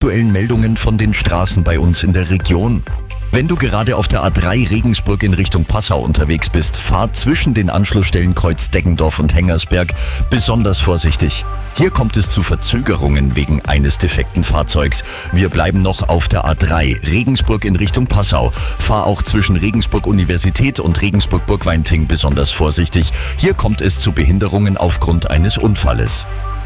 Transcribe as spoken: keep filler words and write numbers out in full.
aktuellen Meldungen von den Straßen bei uns in der Region. Wenn du gerade auf der A drei Regensburg in Richtung Passau unterwegs bist, fahr zwischen den Anschlussstellen Kreuz Deggendorf und Hengersberg besonders vorsichtig. Hier kommt es zu Verzögerungen wegen eines defekten Fahrzeugs. Wir bleiben noch auf der A drei Regensburg in Richtung Passau. Fahr auch zwischen Regensburg Universität und Regensburg Burgweinting besonders vorsichtig. Hier kommt es zu Behinderungen aufgrund eines Unfalles.